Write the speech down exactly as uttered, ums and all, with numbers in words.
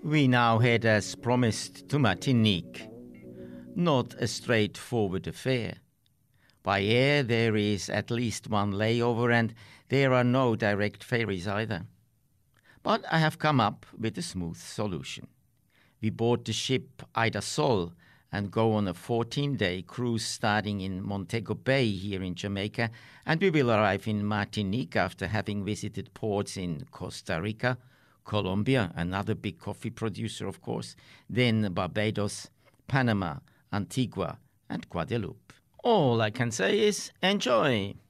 We now head as promised to Martinique. Not a straightforward affair. By air there is at least one layover and there are no direct ferries either. But I have come up with a smooth solution. We board the ship Ida Sol and go on a fourteen-day cruise starting in Montego Bay here in Jamaica, and we will arrive in Martinique after having visited ports in Costa Rica, Colombia, another big coffee producer of course, then Barbados, Panama, Antigua and Guadeloupe. All I can say is enjoy!